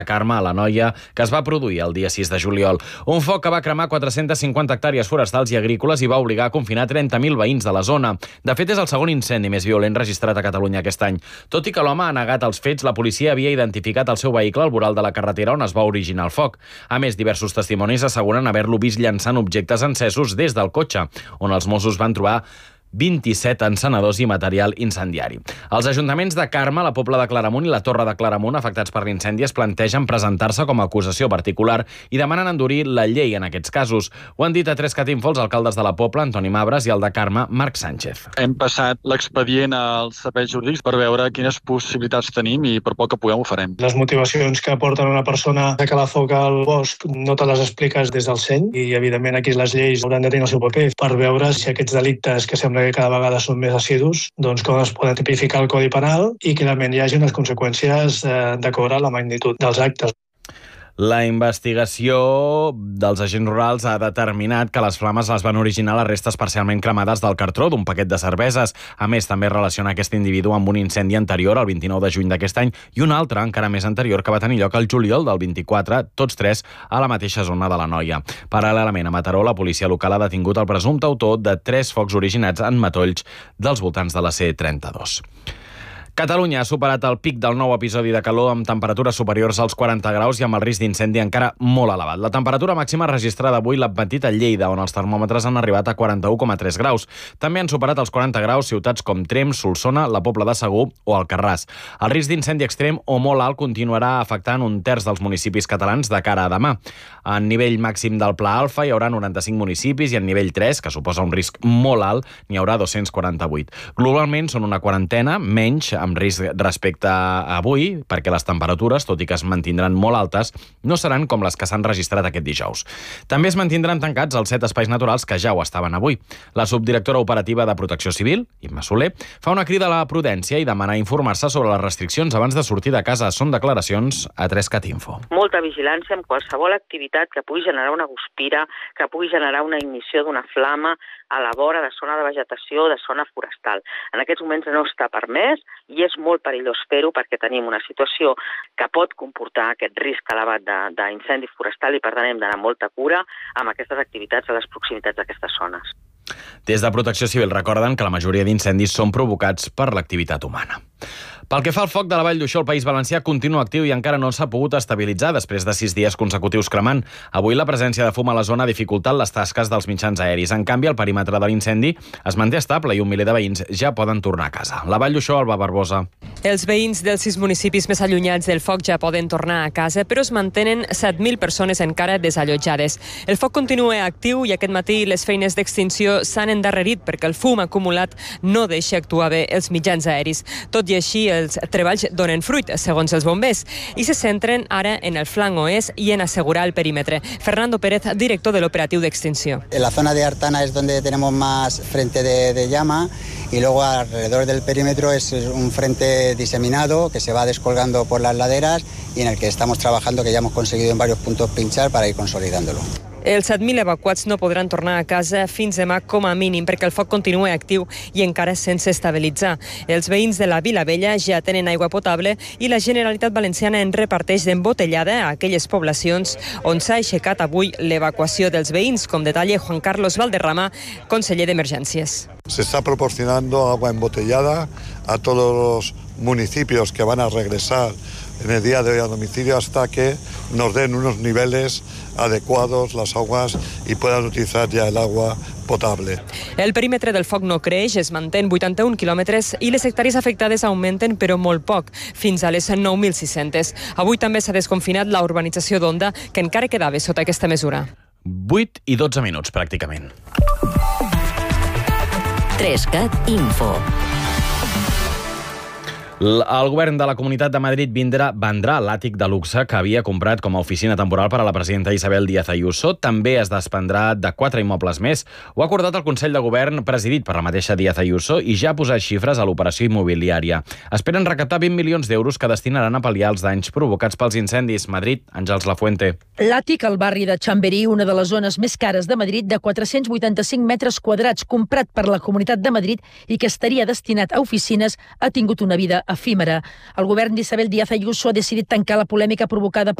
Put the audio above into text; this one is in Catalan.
Carme, a l'Anoia, que es va produir el dia 6 de juliol. Un foc que va cremar 450 hectàrees forestals i agrícoles i va obligar a confinar 30.000 veïns de la zona. De fet, és el segon incendi més violent registrat a Catalunya aquest any. Tot i que l'home ha negat els fets, la policia havia identificat el seu vehicle al voral de la carretera on es va originar el foc. A més, diversos testimonis asseguren haver-lo vist llançant objectes encesos des del cotxe, on els Mossos van trobar 27 encenedors i material incendiari. Els ajuntaments de Carme, la Pobla de Claramunt i la Torre de Claramunt, afectats per l'incendi, es plantegen presentar-se com a acusació particular i demanen endurir la llei en aquests casos. Ho han dit a 3cat Info els alcaldes de la Pobla, Antoni Mabres, i el de Carme, Marc Sánchez. Hem passat l'expedient als serveis jurídics per veure quines possibilitats tenim i per poc que puguem ho farem. Les motivacions que porten una persona a calar foc al bosc no te les expliques des del seny i, evidentment, aquí les lleis hauran de tenir el seu paper per veure si aquests delictes que sembla que cada vegada són més assidus, doncs com es poden tipificar el Codi Penal i que realment hi hagi unes conseqüències d'acord amb la magnitud dels actes. La investigació dels agents rurals ha determinat que les flames les van originar les restes parcialment cremades del cartró d'un paquet de cerveses. A més, també relaciona aquest individu amb un incendi anterior, el 29 de juny d'aquest any, i un altre, encara més anterior, que va tenir lloc al juliol del 24, tots tres a la mateixa zona de l'Anoia. Paral·lelament, a Mataró, la policia local ha detingut el presumpte autor de 3 focs originats en matolls dels voltants de la C32. Catalunya ha superat el pic del nou episodi de calor amb temperatures superiors als 40 graus i amb el risc d'incendi encara molt elevat. La temperatura màxima registrada avui l'ha batit a Lleida, on els termòmetres han arribat a 41,3 graus. També han superat els 40 graus ciutats com Tremp, Solsona, la Pobla de Segur o Alcarràs. El risc d'incendi extrem o molt alt continuarà afectant un terç dels municipis catalans de cara a demà. En nivell màxim del Pla Alfa hi haurà 95 municipis i en nivell 3, que suposa un risc molt alt, n'hi haurà 248. Globalment són una quarantena, menys amb risc respecte a avui, perquè les temperatures, tot i que es mantindran molt altes, no seran com les que s'han registrat aquest dijous. També es mantindran tancats els 7 espais naturals que ja ho estaven avui. La subdirectora operativa de Protecció Civil, Imma Soler, fa una crida a la prudència i demana informar-se sobre les restriccions abans de sortir de casa. Són declaracions a 3cat Info. Molta vigilància amb qualsevol activitat que pugui generar una guspira, que pugui generar una ignició d'una flama a la vora de zona de vegetació o de zona forestal. En aquests moments no està permès i és molt perillós fer-ho perquè tenim una situació que pot comportar aquest risc elevat d'incendi forestal i per tant hem d'anar amb molta cura amb aquestes activitats a les proximitats d'aquestes zones. Des de Protecció Civil recorden que la majoria d'incendis són provocats per l'activitat humana. Pel que fa al foc de la Vall d'Uixó, el País Valencià continua actiu i encara no s'ha pogut estabilitzar després de 6 dies consecutius cremant. Avui la presència de fum a la zona ha dificultat les tasques dels mitjans aeris. En canvi, el perímetre de l'incendi es manté estable i un miler de veïns ja poden tornar a casa. La Vall d'Uixó, Alba Barbosa. Els veïns dels 6 municipis més allunyats del foc ja poden tornar a casa, però es mantenen 7.000 persones encara desallotjades. El foc continua actiu i aquest matí les feines d'extinció s'han endarrerit perquè el fum acumulat no deixa actuar bé els mitjans aeris. Tot i així, els treballs donen fruit, segons els bombers, i se centren ara en el flanc oest i en assegurar el perímetre. Fernando Pérez, director de l'operatiu d'extinció. En la zona de Artana es donde tenemos más frente de llama y luego alrededor del perímetro es un frente diseminado que se va descolgando por las laderas y en el que estamos trabajando, que ya hemos conseguido en varios puntos pinchar para ir consolidándolo. Els 7.000 evacuats no podran tornar a casa fins demà com a mínim perquè el foc continua actiu i encara sense estabilitzar. Els veïns de la Vila Vella ja tenen aigua potable i la Generalitat Valenciana en reparteix d'embotellada a aquelles poblacions on s'ha aixecat avui l'evacuació dels veïns, com detalla Juan Carlos Valderrama, conseller d'Emergències. Se está proporcionando agua embotellada a todos los municipios que van a regresar en el día de hoy a domicilio hasta que nos den unos niveles adecuados las aguas y puedan utilizar ya el agua potable. El perímetre del foc no creix, es mantén 81 quilòmetres i les hectàrees afectades augmenten, però molt poc, fins a les 9.600. Avui també s'ha desconfinat la urbanització d'Onda, que encara quedava sota aquesta mesura. 8 i 12 minuts, pràcticament. 3cat Info. El govern de la Comunitat de Madrid vendrà l'àtic de luxe que havia comprat com a oficina temporal per a la presidenta Isabel Díaz Ayuso. També es desprendrà de 4 immobles més. Ho ha acordat el Consell de Govern presidit per la mateixa Díaz Ayuso i ja ha posat xifres a l'operació immobiliària. Esperen recaptar 20 milions d'euros que destinaran a pal·liar els danys provocats pels incendis. Madrid, Àngels Lafuente. L'àtic al barri de Chamberí, una de les zones més cares de Madrid, de 485 metres quadrats, comprat per la Comunitat de Madrid i que estaria destinat a oficines, ha tingut una vida efímera. El govern d'Isabel Díaz Ayuso ha decidit tancar la polèmica provocada